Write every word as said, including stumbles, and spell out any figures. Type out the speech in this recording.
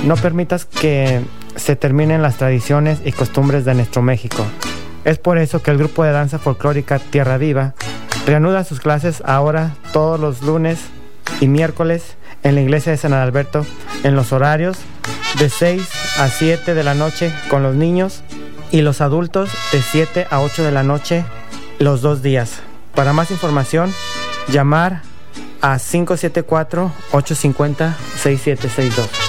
No permitas que se terminen las tradiciones y costumbres de nuestro México. Es por eso que el grupo de danza folclórica Tierra Viva reanuda sus clases ahora todos los lunes y miércoles en la iglesia de San Adalberto, en los horarios de seis a siete de la noche con los niños y los adultos de siete a ocho de la noche los dos días. Para más información, llamar a cinco siete cuatro, ocho cinco cero, seis siete seis dos.